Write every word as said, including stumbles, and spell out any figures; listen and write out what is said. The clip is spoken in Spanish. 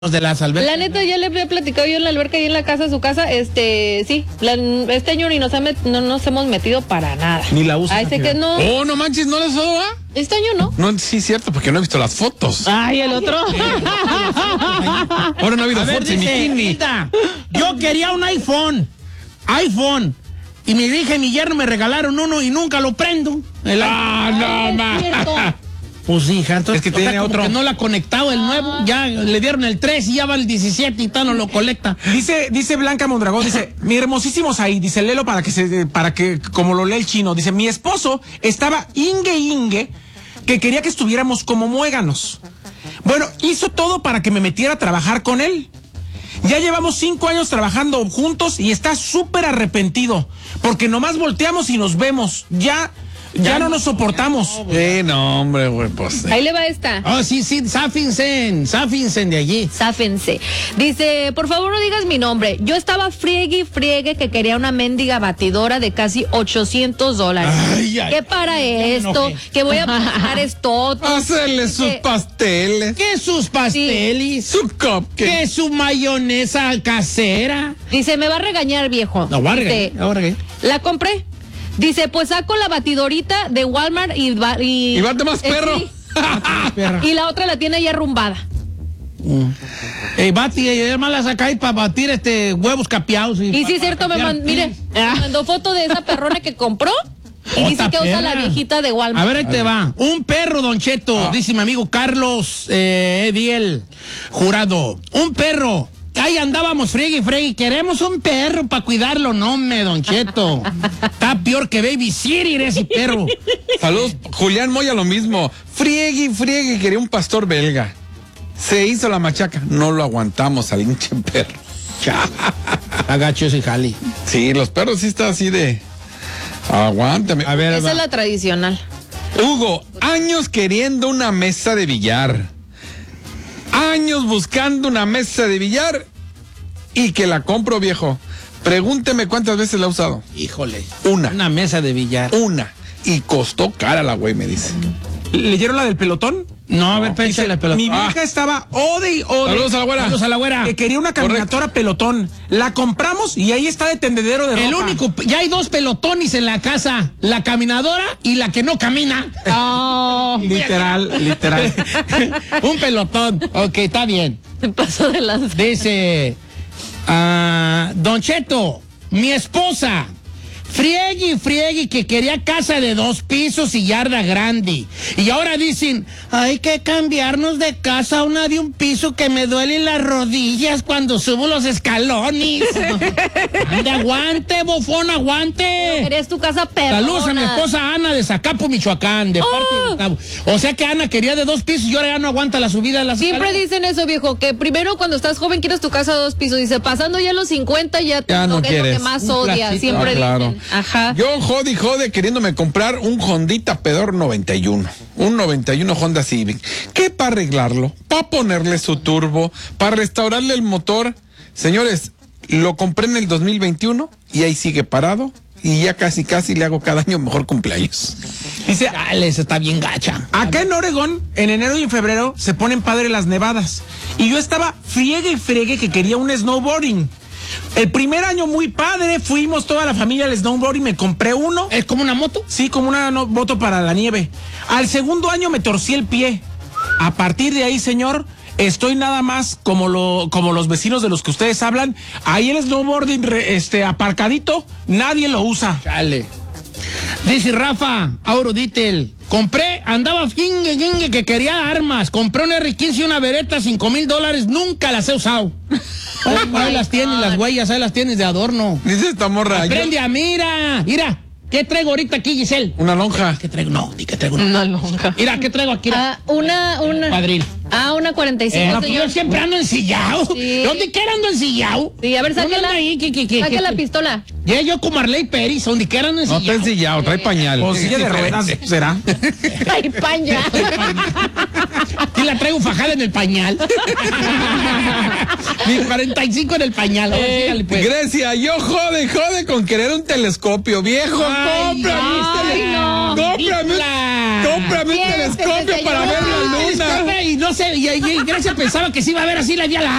de las albercas. La neta, ya le he platicado yo en la alberca y en la casa, su casa, este, sí, la, este año ni nos, ha met, no nos hemos metido para nada. Ni la usan. Ay, sé que no. Oh, no manches, ¿no les ha? Este año no. No, sí, cierto, porque no he visto las fotos. Ay, el otro. Ahora no ha habido A ver, fotos en dice, bikini. Rita, yo quería un iPhone. iPhone. Y me dije, mi yerno me regalaron uno y nunca lo prendo. El Ah, no, ma. Pues hija, entonces Es que o sea, tiene como otro. que no lo ha conectado el nuevo, ya le dieron el tres y ya va el diecisiete y tal, no lo colecta. Dice, dice Blanca Mondragón, dice, mi hermosísimo Saí, dice, léelo para que se, para que, como lo lee el chino, dice, mi esposo estaba ingue ingue que quería que estuviéramos como muéganos. Bueno, hizo todo para que me metiera a trabajar con él. Ya llevamos cinco años trabajando juntos y está súper arrepentido, porque nomás volteamos y nos vemos. Ya, ya, ya no nos soportamos. Sí, no, hombre, güey, pues. Ahí le va esta. Oh, sí, sí, záfinse, záfinse de allí. Záfense. Dice, por favor no digas mi nombre. Yo estaba friegue y friegue que quería una mendiga batidora de casi ochocientos dólares. Ay, ay, ¿Qué para me esto? enojé. Que voy a pagar esto. Hacerle sus Dice, pasteles, ¿Qué sus pasteles? su cupcake. ¿Qué su mayonesa casera? Dice, me va a regañar, viejo. No, va a Dice, regañar, ahora qué. la compré. Dice, pues saco la batidorita de Walmart y... va- Y, Y bate más eh, perro. sí. Perra. Y la otra la tiene ya arrumbada. Eh, Bati, además la sacáis para batir este huevos capeados. Y, Y pa- sí, es pa cierto, me capear. mandó, mire, me mandó foto de esa perrona que compró y dice Otra que usa perra. la viejita de Walmart. A ver, ahí te va. Un perro, Don Cheto, dice mi amigo Carlos eh, Ediel Jurado. Un perro. Ahí andábamos friegue y friegue. Queremos un perro para cuidarlo. No, me, Don Cheto. Está peor que Baby Siri ese perro. Saludos, Julián Moya, lo mismo. Friegue y friegue, quería un pastor belga. Se hizo la machaca. No lo aguantamos al hinche perro. Agacho ese jali. Sí, los perros sí están así de. Aguántame. A ver, Esa va. es la tradicional. Hugo, años queriendo una mesa de billar. Años buscando una mesa de billar y que la compro, viejo. Pregúnteme cuántas veces la he usado. Híjole. Una. Una mesa de billar. Una. Y costó cara la güey, me dice. ¿Leyeron la del pelotón? No, a ver, Dice, pénsale la pelota. mi vieja Ah. estaba ode y ode. Saludos a la güera. Saludos a la güera. Que quería una caminadora pelotón. La compramos y ahí está de tendedero de ropa. El único, ya hay dos pelotones en la casa, la caminadora y la que no camina. Oh, Literal, literal. Un pelotón. Ok, está bien. se pasó de lanza. Dice, ah, Don Cheto, mi esposa, friegue y friegue que quería casa de dos pisos y yarda grande. Y ahora dicen, hay que cambiarnos de casa a una de un piso que me duelen las rodillas cuando subo los escalones. Ande, aguante, bofón, aguante. Querías tu casa perrona. Saludos a mi esposa Ana de Zacapo, Michoacán, de parte de Gustavo. O sea que Ana quería de dos pisos y ahora ya no aguanta la subida de las Siempre escaleras. dicen eso, viejo, que primero cuando estás joven quieres tu casa de dos pisos. Dice, pasando ya los cincuenta ya, te Ya no es lo que quieres. más Un odia. placito. Siempre Ah, claro. dicen. Ajá. Yo jode y jode queriéndome comprar un Hondita Pedor noventa y uno. Un noventa y uno Honda Civic. ¿Qué para arreglarlo? ¿Para ponerle su turbo? ¿Para restaurarle el motor? Señores, lo compré en el dos mil veintiuno y ahí sigue parado. Y ya casi casi le hago cada año mejor cumpleaños. Dice, Dale, esa está bien gacha. acá en Oregón, en enero y en febrero, se ponen padre las nevadas. Y yo estaba friegue y friegue que quería un snowboarding. El primer año muy padre, fuimos toda la familia al snowboarding, me compré uno. ¿Es como una moto? Sí, como una no- moto para la nieve. Al segundo año me torcí el pie. A partir de ahí, señor, estoy nada más como lo como los vecinos de los que ustedes hablan. Ahí el snowboarding re- este aparcadito, nadie lo usa. Chale. Dice Rafa, Auro Dittel. Compré, andaba fingue, fingue, que quería armas. Compré un erre quince y una Beretta, cinco mil dólares. Nunca las he usado. Oh, ahí las tienes, las huellas, ahí las tienes de adorno. Dice esta morra. yo- Aprende a mira, mira. ¿Qué traigo ahorita aquí, Giselle? Una lonja. ¿Qué traigo? No, ni que traigo una. Una lonja. Mira, ¿qué traigo aquí? Ah, una, una. Cuadril. Ah, una cuarenta y cinco, Eh, señor. yo siempre ando ensillado. Sí. ¿Dónde quiera ando ensillado? Sí, a ver, ¿Dónde sáquela. anda ahí? ¿Qué, qué, qué, Saque qué- la qué? pistola. Ya yo con Marley Pérez, donde quiera ando No ensillado. está ensillado, trae pañal. O silla de ruedas, ¿será? Ay, paña. Sí la traigo fajada en el pañal. Mi cuarenta y cinco en el pañal. Ahora sígale, pues. Grecia, yo jode, jode con querer un telescopio, viejo. Ay, Cómprame un ay, tele- no. Cómprame un- ridícula. Cómprame un Siéntese, telescopio para señor. ver la luna. Y no sé, y, y Grecia pensaba que sí iba a ver así la vía